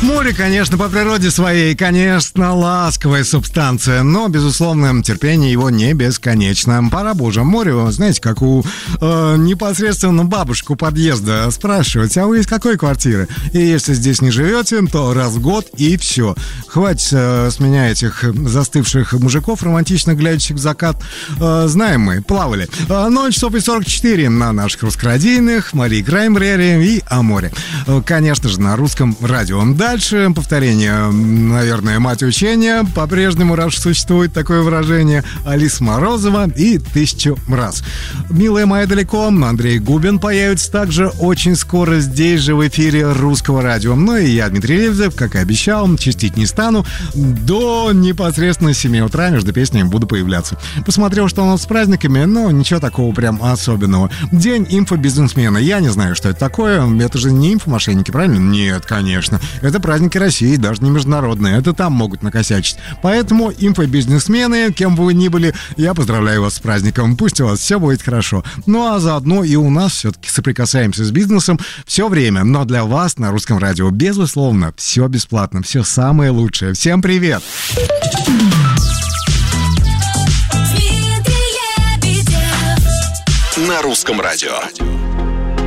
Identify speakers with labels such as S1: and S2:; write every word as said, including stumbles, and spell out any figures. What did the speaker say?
S1: Море, конечно, по природе своей, конечно, ласковая субстанция, но, безусловно, терпение его не бесконечно. Пора бы уже морю, знаете, как у э, непосредственно бабушку подъезда спрашивать, а вы из какой квартиры? И если здесь не живете, то раз в год и все. Хватит э, с меня этих застывших мужиков, романтично глядящих в закат. Э, знаем мы, плавали. Э, ноль часов и сорок четыре на наших русскородийных, Марии Краймбрери и о море. Э, конечно же, на русском радио. Дальше повторение, наверное, мать учения. По-прежнему, раз существует такое выражение, Алиса Морозова и тысячу раз. Милая моя далеко, Андрей Губин появится также очень скоро здесь же в эфире русского радио. Ну и я, Дмитрий Лебедев, как и обещал, чистить не стану. До непосредственно семи утра между песнями буду появляться. Посмотрел, что у нас с праздниками, но ничего такого прям особенного. День инфобизнесмена. Я не знаю, что это такое. Это же не инфомошенники, правильно? Нет, конечно. Это праздники России, даже не международные. Это там могут накосячить. Поэтому, инфобизнесмены, кем бы вы ни были, я поздравляю вас с праздником. Пусть у вас все будет хорошо. Ну а заодно и у нас все-таки соприкасаемся с бизнесом все время. Но для вас на русском радио, безусловно, все бесплатно, все самое лучшее. Всем привет!
S2: На русском радио.